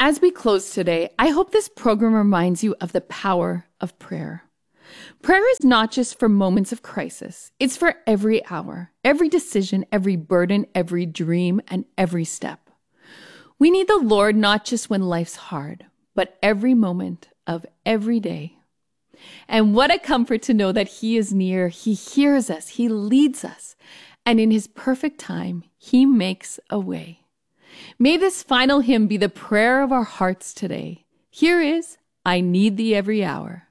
as we close today, I hope this program reminds you of the power of prayer. Prayer is not just for moments of crisis. It's for every hour, every decision, every burden, every dream, and every step. We need the Lord not just when life's hard, but every moment of every day. And what a comfort to know that He is near. He hears us. He leads us. And in His perfect time, He makes a way. May this final hymn be the prayer of our hearts today. Here is I Need Thee Every Hour.